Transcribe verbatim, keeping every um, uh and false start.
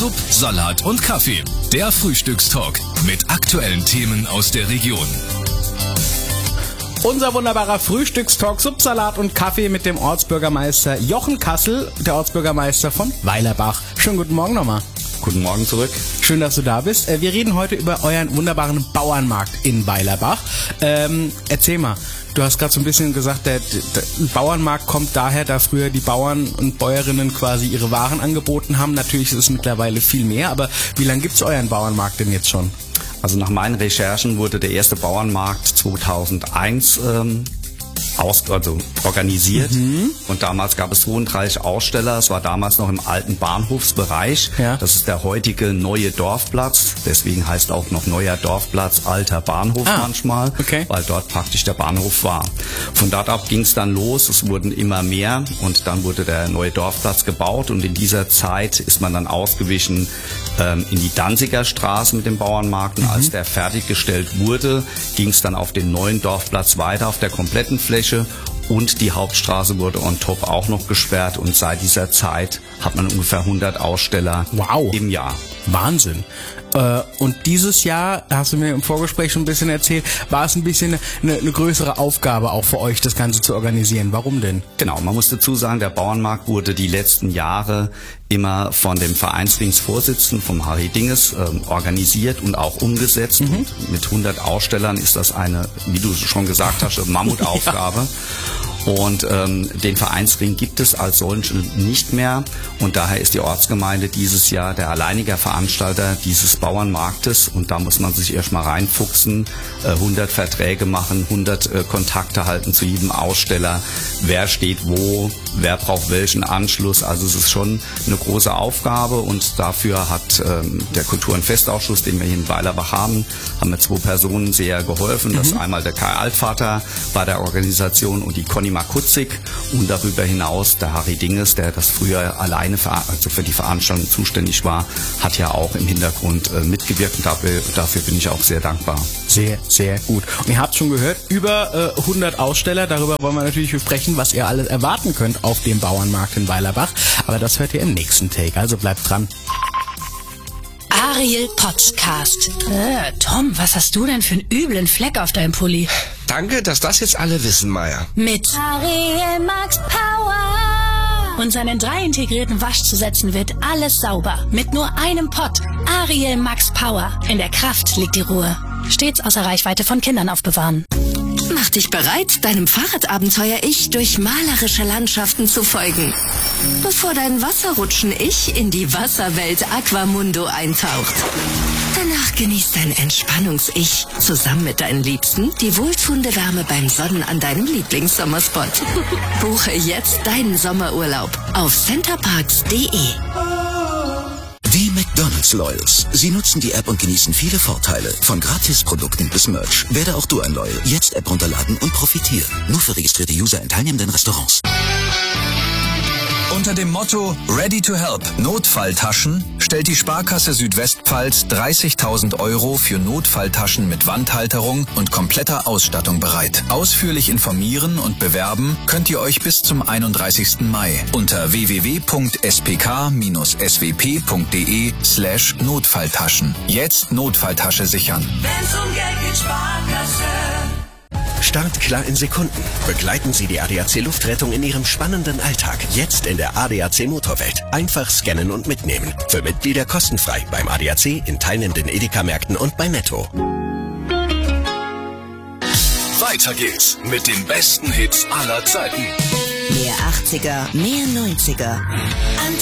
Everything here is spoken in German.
Sub, Salat und Kaffee. Der Frühstückstalk mit aktuellen Themen aus der Region. Unser wunderbarer Frühstückstalk, Subsalat und Kaffee mit dem Ortsbürgermeister Jochen Kassel, der Ortsbürgermeister von Weilerbach. Schönen guten Morgen nochmal. Guten Morgen zurück. Schön, dass du da bist. Wir reden heute über euren wunderbaren Bauernmarkt in Weilerbach. Ähm, erzähl mal, du hast gerade so ein bisschen gesagt, der, der Bauernmarkt kommt daher, da früher die Bauern und Bäuerinnen quasi ihre Waren angeboten haben. Natürlich ist es mittlerweile viel mehr, aber wie lange gibt's euren Bauernmarkt denn jetzt schon? Also nach meinen Recherchen wurde der erste Bauernmarkt zweitausendeins ähm, aus, also organisiert. Mhm. Und damals gab es zweiunddreißig Aussteller. Es war damals noch im alten Bahnhofsbereich. Ja. Das ist der heutige neue Dorfplatz. Deswegen heißt auch noch neuer Dorfplatz, alter Bahnhof ah, manchmal, okay. Weil dort praktisch der Bahnhof war. Von dort ab ging es dann los. Es wurden immer mehr und dann wurde der neue Dorfplatz gebaut. Und in dieser Zeit ist man dann ausgewichen ähm, in die Danziger Straße mit dem Bauernmarkt. Und mhm. als der fertiggestellt wurde, ging es dann auf den neuen Dorfplatz weiter auf der kompletten Fläche. Und die Hauptstraße wurde on top auch noch gesperrt und seit dieser Zeit hat man ungefähr hundert Aussteller wow. im Jahr. Wahnsinn. Äh, und dieses Jahr, da hast du mir im Vorgespräch schon ein bisschen erzählt, war es ein bisschen eine, eine größere Aufgabe auch für euch, das Ganze zu organisieren. Warum denn? Genau, man muss dazu sagen, der Bauernmarkt wurde die letzten Jahre immer von dem Vereinsdienstvorsitzenden, vom Harry Dinges, ähm, organisiert und auch umgesetzt. Mhm. Und mit hundert Ausstellern ist das eine, wie du schon gesagt hast, eine Mammutaufgabe. Ja. Und ähm, den Vereinsring gibt es als solchen nicht mehr und daher ist die Ortsgemeinde dieses Jahr der alleinige Veranstalter dieses Bauernmarktes und da muss man sich erstmal reinfuchsen, äh, hundert Verträge machen, hundert äh, Kontakte halten zu jedem Aussteller, wer steht wo, wer braucht welchen Anschluss, also es ist schon eine große Aufgabe und dafür hat ähm, der Kultur- und Festausschuss, den wir hier in Weilerbach haben, haben mir zwei Personen sehr geholfen, mhm. das ist einmal der Kai Altvater bei der Organisation und die Conny Makutzig und darüber hinaus der Harry Dinges, der das früher alleine für, also für die Veranstaltung zuständig war, hat ja auch im Hintergrund äh, mitgewirkt und dafür, dafür bin ich auch sehr dankbar. Sehr, sehr gut. Und ihr habt schon gehört, über äh, hundert Aussteller, darüber wollen wir natürlich sprechen, was ihr alles erwarten könnt auf dem Bauernmarkt in Weilerbach, aber das hört ihr im nächsten Take, also bleibt dran. Ariel Podcast. Äh, Tom, was hast du denn für einen üblen Fleck auf deinem Pulli? Danke, dass das jetzt alle wissen, Maya. Mit Ariel Max Power. Und seinen drei integrierten Waschzusätzen wird alles sauber. Mit nur einem Pott. Ariel Max Power. In der Kraft liegt die Ruhe. Stets außer Reichweite von Kindern aufbewahren. Mach dich bereit, deinem Fahrradabenteuer-Ich durch malerische Landschaften zu folgen. Bevor dein Wasserrutschen-Ich in die Wasserwelt Aquamundo eintaucht. Danach genießt dein Entspannungs-Ich zusammen mit deinen Liebsten die wohltuende Wärme beim Sonnen an deinem Lieblingssommerspot. Buche jetzt deinen Sommerurlaub auf centerparks punkt de. Die McDonald's Loyals. Sie nutzen die App und genießen viele Vorteile. Von Gratisprodukten bis Merch. Werde auch du ein Loyal. Jetzt App runterladen und profitieren. Nur für registrierte User in teilnehmenden Restaurants. Unter dem Motto Ready to Help Notfalltaschen stellt die Sparkasse Südwestpfalz dreißigtausend Euro für Notfalltaschen mit Wandhalterung und kompletter Ausstattung bereit. Ausführlich informieren und bewerben könnt ihr euch bis zum einunddreißigsten Mai unter w w w punkt s p k s w p punkt de slash Notfalltaschen. Jetzt Notfalltasche sichern. Wenn's um Geld geht, Sparkasse. Startklar in Sekunden. Begleiten Sie die A D A C Luftrettung in Ihrem spannenden Alltag. Jetzt in der A D A C Motorwelt. Einfach scannen und mitnehmen. Für Mitglieder kostenfrei beim A D A C, in teilnehmenden Edeka-Märkten und bei Netto. Weiter geht's mit den besten Hits aller Zeiten. Mehr achtziger, mehr neunziger.